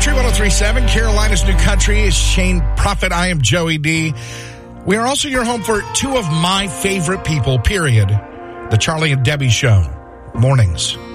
Country 103.7, Carolina's New Country is Shane Prophet. I am Joey D. We are also your home for two of my favorite people, period. The Charlie and Debbie Show. Mornings.